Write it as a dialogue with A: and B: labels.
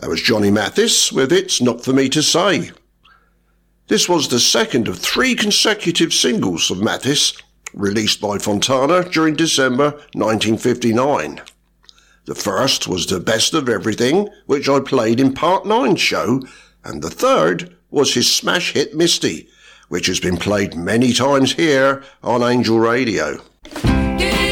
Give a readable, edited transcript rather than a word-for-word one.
A: That was Johnny Mathis with It's Not For Me To Say. This was the second of 3 consecutive singles of Mathis, released by Fontana during December 1959. The first was The Best of Everything, which I played in Part 9's show, and the third was his smash hit Misty, which has been played many times here on Angel Radio.